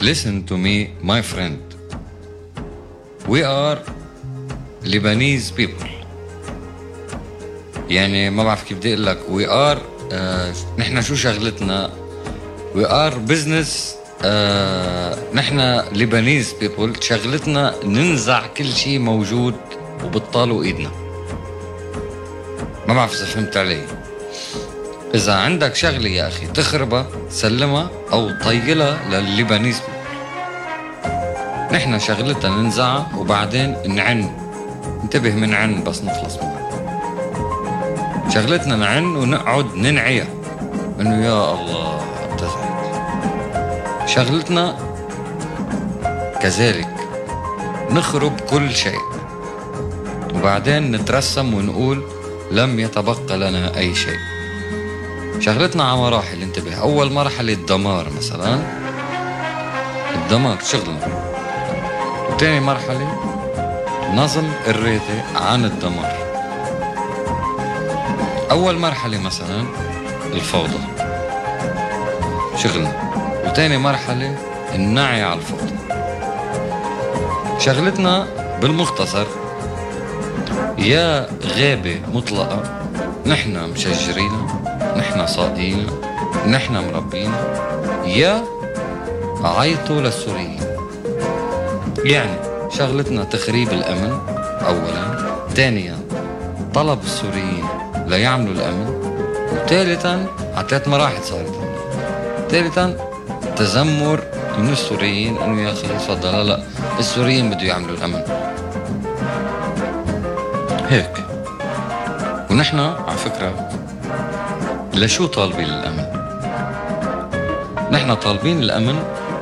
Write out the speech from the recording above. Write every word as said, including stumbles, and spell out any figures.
listen to me my friend, we are Lebanese people. يعني ما بعرف كيف بدي اقول لك we are آه نحن شو شغلتنا we are business آه نحن Lebanese people شغلتنا ننزع كل شيء موجود وبطالوا ايدنا. ما بعرف اذا فهمت علي. اذا عندك شغله يا اخي تخربها سلمها او طيلها للليبانيز. نحن شغلتنا ننزعها وبعدين نعن. انتبه من عن بس نخلص منها. شغلتنا نعن ونقعد ننعيها انه يا الله ابتزعت. شغلتنا كذلك نخرب كل شيء وبعدين نترسم ونقول لم يتبقى لنا اي شيء. شغلتنا على مراحل. انتبه. اول مرحله الدمار مثلا، الدمار شغلنا. وتاني مرحله نظم الريته عن الدمار. اول مرحله مثلا الفوضى شغلنا، وتاني مرحله النعي على الفوضى. شغلتنا بالمختصر يا غابه مطلقه نحن مشجرينها، نحن صادين، نحن مربين، يا عيطوا للسوريين. يعني شغلتنا تخريب الأمن أولا، ثانيا طلب السوريين ليعملوا الأمن، وثالثا على ثلاث مراحل صارت. ثالثا تذمر من السوريين انه يا اخي تفضل لا لا السوريين بده يعملوا الأمن هيك. ونحن على فكرة لشو طالبين الأمن؟ نحن طالبين الأمن